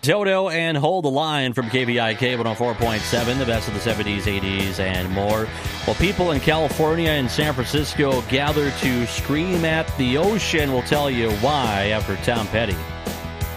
Toto and Hold the Line from KBIK 104.7, the best of the 70s, 80s, and more. Well, people in California and San Francisco gather to scream at the ocean. We'll tell you why after Tom Petty.